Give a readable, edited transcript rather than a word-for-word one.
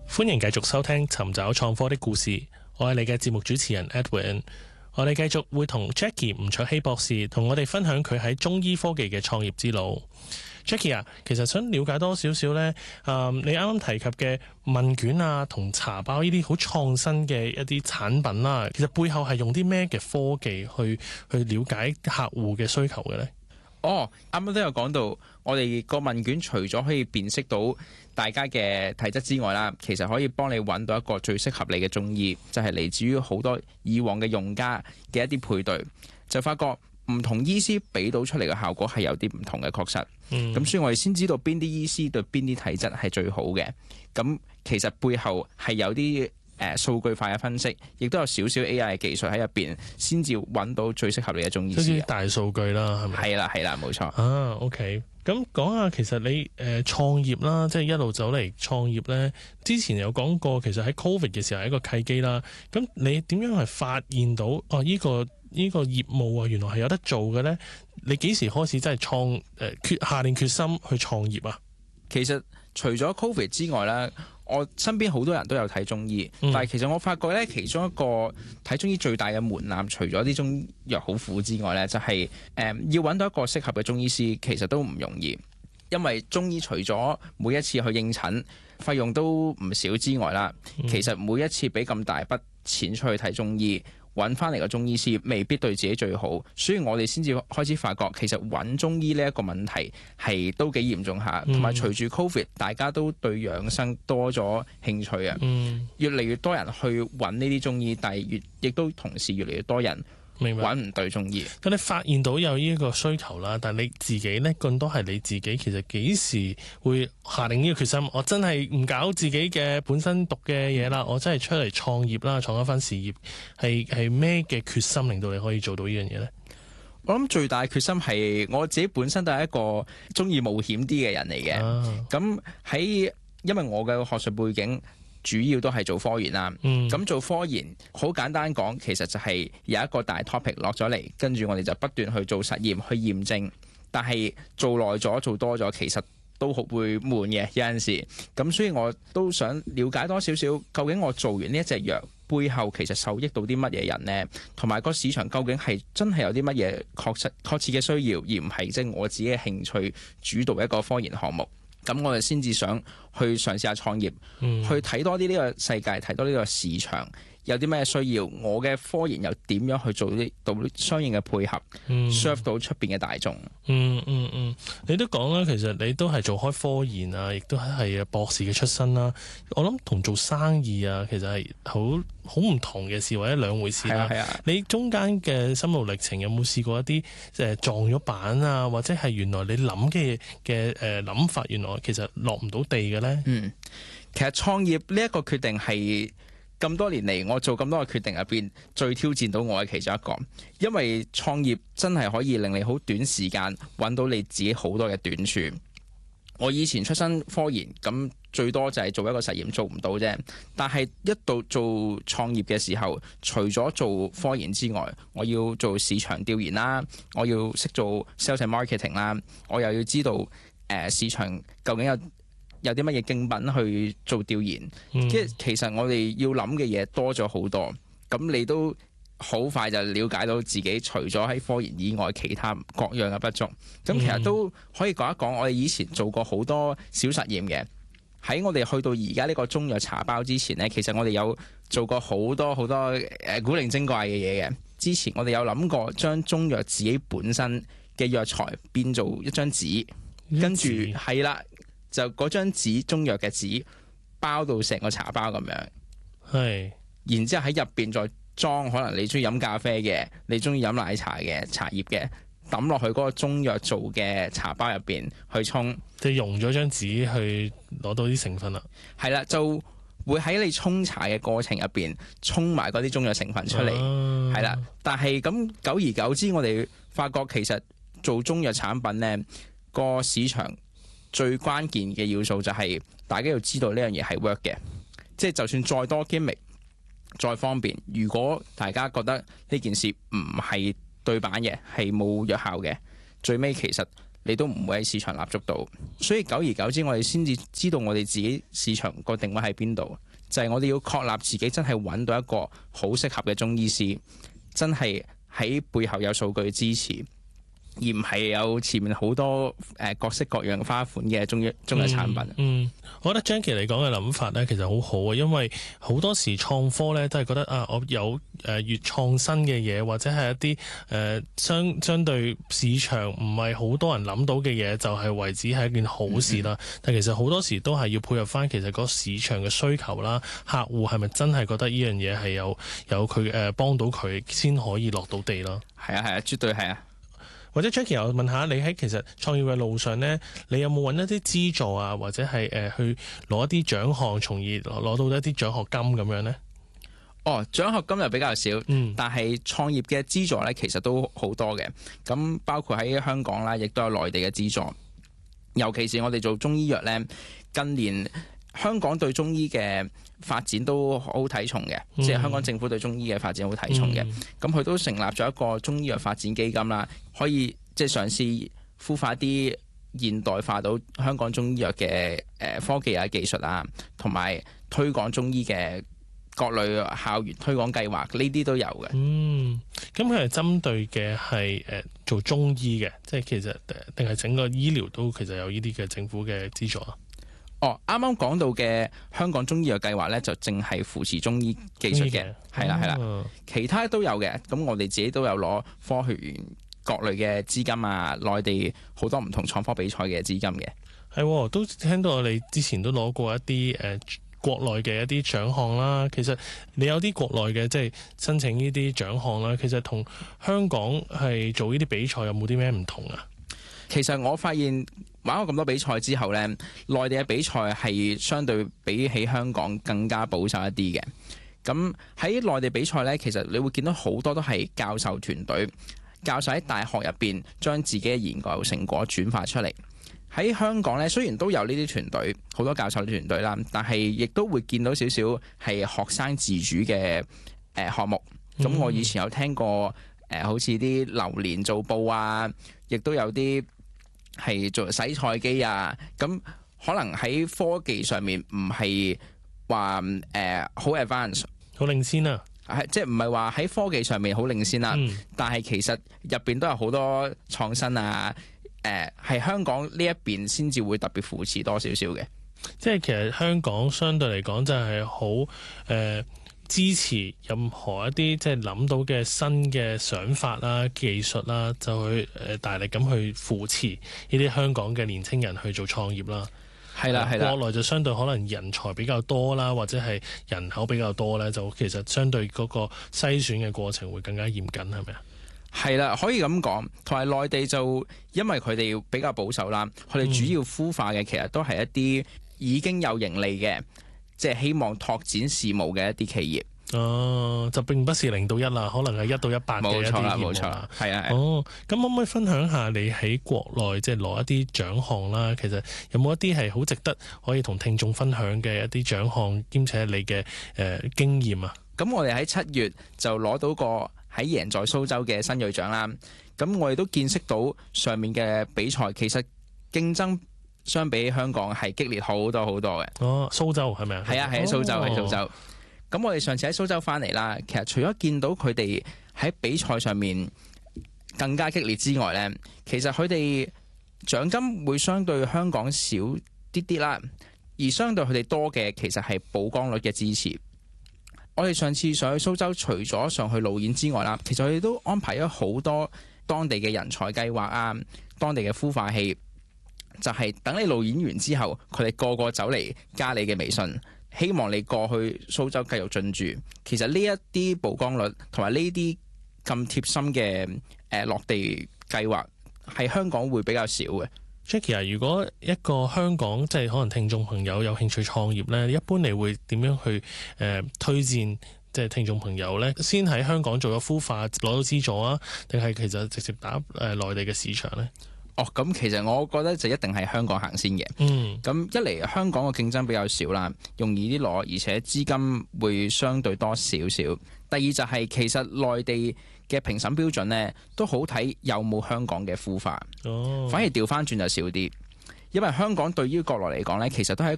歡迎繼續收聽尋找創科的故事，我係你嘅節目主持人 Edwin。我哋繼續會同 Jackie 吳卓羲博士同我哋分享佢喺中醫科技嘅創業之路。Jackie 啊，其實想了解多少少呢？你啱啱提及嘅問卷啊同茶包呢啲好創新嘅一啲產品啦，其實背後係用啲咩嘅科技去了解客戶嘅需求嘅呢？ 啱啱都有講到，我哋個問卷除咗可以辨識到大家嘅體質之外啦，其實可以幫你揾到一個最適合你嘅中醫，就係嚟自於好多以往嘅用家嘅一啲配對，就發覺唔同醫師俾到出嚟嘅效果係有啲唔同嘅，確實。咁所以我哋先知道邊啲醫師對邊啲體質係最好嘅。咁其實背後係有啲數據化嘅分析，亦都有少少 AI 嘅技術喺入邊，先至揾到最適合你嘅中醫師。好似大數據啦，係咪？ 係啦，冇錯。 OK。咁講下，其實你創業啦，即係一路走嚟創業咧，之前有講過，其實喺 Covid 嘅時候係一個契機啦。咁你點樣係發現到呢個業務啊，原來係有得做嘅咧？你幾時開始真係下定決心去創業啊？ 其實除咗 Covid 之外咧，我身邊好多人都有睇中醫，但係其實我發覺咧，其中一個睇中醫最大嘅門檻，除咗啲中藥好苦之外咧，就係要揾到一個適合嘅中醫師，其實都唔容易。因為中醫除咗每一次去應診費用都唔少之外啦，其實每一次俾咁大筆錢出去睇中醫，揾翻嚟個中醫師未必對自己最好，所以我哋先至開始發覺，其實揾中醫呢一個問題係都幾嚴重下，同埋隨住 Covid， 大家都對養生多咗興趣啊，越嚟越多人去揾呢啲中醫，但係亦都同時越嚟越多人揾唔對中醫。 咁你發現到有呢個需求啦，但係你自己呢，更多係你自己，其實幾時會下定呢個決心？我真係唔搞自己嘅本身讀嘅嘢啦，我真係出嚟創業啦，創一番事業，係咩嘅決心令到你可以做到呢樣嘢呢？ 我諗最大嘅決心係我自己本身都係一個中意冒險啲嘅人嚟嘅。咁因為我嘅學術背景主要都係做科研啦，咁做科研好簡單講，其實就係有一個大 topic 落咗嚟，跟住我哋就不斷去做實驗去驗證。但係做耐咗做多咗，其實都好會悶嘅有陣時。咁所以我都想了解多少少，究竟我做完呢一隻藥背後其實受益到啲乜嘢人呢？同埋個市場究竟係真係有啲乜嘢確切嘅需要，而唔係即係我自己嘅興趣主導一個科研項目。咁我哋先至想去嘗試下創業，去睇多啲呢個世界，睇多呢個市場有啲咩需要，我嘅科研又點樣去做到相應嘅配合，serve 到出邊嘅大眾。 你都講啦，其實你都係做開科研啊，亦都係博士嘅出身啦。我諗同做生意啊，其實係好唔同嘅事，或者兩回事啦。你中間嘅心路歷程有冇試過一啲撞咗板啊，或者係原來你諗嘅諗法，原來其實落唔到地嘅咧？ 其實創業呢一個決定係咁多年嚟，我做咁多個決定入邊最挑戰到我嘅其中一個，因為創業真係可以令你好短時間揾到你自己好多嘅短處。我以前出身科研，咁最多就係做一個實驗做唔到啫。但係一到做創業嘅時候，除咗做科研之外，我要做市場調研啦，我要識做 sales and marketing 啦，我又要知道市場究竟有啲乜嘢競品去做調研。其實我哋要諗嘅嘢多咗好多，咁你都好快就了解到自己除咗喺科研以外其他各樣嘅不足。咁其實都可以講一講，我哋以前做過好多小實驗嘅。喺我哋去到而家呢個中藥茶包之前呢，其實我哋有做過好多古靈精怪嘅嘢嘅。之前我哋有諗過將中藥自己本身嘅藥材變做一張紙，跟住係啦，就嗰張紙中藥嘅紙包到成個茶包咁樣，然之後喺入邊再裝可能你中意飲咖啡嘅，你中意飲奶茶嘅茶葉嘅，抌落去嗰個中藥做嘅茶包入邊去沖， 即係用咗張紙去攞到啲成分啦。 係啦，就會喺你沖茶嘅過程入邊沖埋嗰啲中藥成分出嚟，係啦。但係咁久而久之，我哋發覺其實做中藥產品呢個市場最關鍵嘅要素就係大家要知道呢樣嘢係 work 嘅，即係就算再多 gimmick 再方便，如果大家覺得呢件事唔係對版嘅，係冇藥效嘅，最尾其實你都唔會喺市場立足到。所以久而久之，我哋先至知道我哋自己市場個定位喺邊度，就係我哋要確立自己真係揾到一個好適合嘅中醫師，真係喺背後有數據支持，而唔係有前面好多各式各樣花款嘅中藥產品。 我覺得 Jackie 嚟講嘅諗法咧，其實好好啊，因為好多時創科咧都係覺得啊，我有越創新嘅嘢，或者係一啲相對市場唔係好多人諗到嘅嘢，就係為止係一件好事啦。但其實好多時都係要配合翻其實個市場嘅需求啦，客戶係咪真係覺得呢樣嘢係有佢幫到佢先可以落到地咯？ 係啊，絕對係啊。 或者 Jackie，我問下你喺其實創業嘅路上呢，你有冇揾一啲資助啊，或者係去攞一啲獎項，從而攞到一啲獎學金咁樣呢？ 獎學金又比較少，但係創業嘅資助呢，其實都好多嘅。咁包括喺香港啦，亦都有內地嘅資助。尤其是我哋做中醫藥呢，近年香港對中醫嘅發展都好睇重嘅，即係香港政府對中醫嘅發展好睇重嘅。咁佢都成立咗一個中醫藥發展基金啦，可以即係嘗試孵化啲現代化到香港中醫藥嘅科技啊、技術啊，同埋推廣中醫嘅各類校園推廣計劃，呢啲都有嘅。 咁佢係針對嘅係做中醫嘅，即係其實定係整個醫療都其實有呢啲嘅政府嘅資助啊？ 啱啱講到嘅香港中醫藥計劃呢，就淨係扶持中醫技術嘅，係啦，其他都有嘅。咁我哋自己都有攞科學園各類嘅資金啊，內地好多唔同創科比賽嘅資金嘅。 係，都聽到我哋之前都攞過一啲國內嘅一啲獎項啦。其實你有啲國內嘅即係申請呢啲獎項啦，其實同香港係做呢啲比賽有冇啲咩唔同啊？ 其實我發現玩過咁多比賽之後呢，內地嘅比賽係相對比起香港更加保守一啲嘅。咁喺內地比賽呢，其實你會見到好多都係教授團隊，教授喺大學入邊將自己嘅研究成果轉化出嚟。喺香港呢，雖然都有呢啲團隊，好多教授團隊啦，但係亦都會見到少少係學生自主嘅項目。咁我以前有聽過好似啲榴蓮做布啊，亦都有啲係做洗菜機啊。咁可能喺科技上面唔係話好 advance， 好領先啊。 即係唔係話喺科技上面好領先啦，但係其實入邊都有好多創新啊。係香港呢一邊先至會特別扶持多少少嘅。 即係其實香港相對嚟講就係好支持任何一啲即係諗到嘅新嘅想法啦、技術啦，就去大力咁去扶持呢啲香港嘅年青人去做創業啦。係啦，國內就相對可能人才比較多啦，或者係人口比較多咧，就其實相對嗰個篩選嘅過程會更加嚴謹，係咪啊？ 係啦，可以咁講。同埋內地就因為佢哋比較保守啦，佢哋主要孵化嘅其實都係一啲已經有盈利嘅，即係希望拓展事務嘅一啲企業。 就並不是0到1啦，可能係1到100嘅一啲業務啦。 冇錯，係啊。 咁可唔可以分享下你喺國內即係攞一啲獎項啦？其實有冇一啲係好值得可以同聽眾分享嘅一啲獎項，兼且你嘅經驗啊？ 咁我哋喺7月就攞到個喺贏在蘇州嘅新銳獎啦。咁我哋都見識到上面嘅比賽，其實競爭相比起香港係激烈好多好多嘅。 蘇州係咪啊？ 係啊，喺蘇州，喺蘇州。咁我哋上次喺蘇州翻嚟啦，其實除咗見到佢哋喺比賽上面更加激烈之外呢，其實佢哋獎金會相對香港少啲啲啦，而相對佢哋多嘅其實係曝光率嘅支持。我哋上次上去蘇州，除咗上去路演之外啦，其實我哋都安排咗好多當地嘅人才計劃啊，當地嘅孵化器，就係等你路演完之後，佢哋個個走嚟加你嘅微信。希望你過去蘇州繼續進駐。其實呢一啲曝光率同埋呢啲咁貼心嘅落地計劃，喺香港會比較少嘅。 Jackie 啊，如果一個香港即係可能聽眾朋友有興趣創業呢，一般你會點樣去推薦即係聽眾朋友呢？先喺香港做咗孵化攞到資助啊，定係其實直接打內地嘅市場呢？ 咁其實我覺得就一定係香港行先嘅。咁一嚟香港嘅競爭比較少啦，容易啲攞，而且資金會相對多少少。第二就係其實內地嘅評審標準呢，都好睇有冇香港嘅孵化， 哦， 反而調翻轉就少啲。因為香港對於國內嚟講呢，其實都係一